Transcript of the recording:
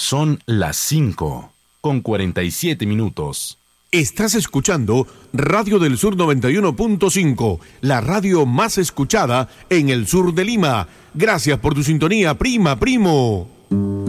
Son las 5:47. Estás escuchando Radio del Sur 91.5, la radio más escuchada en el sur de Lima. Gracias por tu sintonía, prima, primo.